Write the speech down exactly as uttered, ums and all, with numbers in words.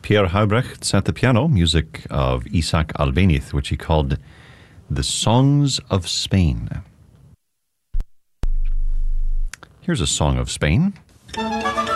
Pierre Haubrecht at the piano, music of Isaac Albéniz, which he called The Songs of Spain. Here's a song of Spain.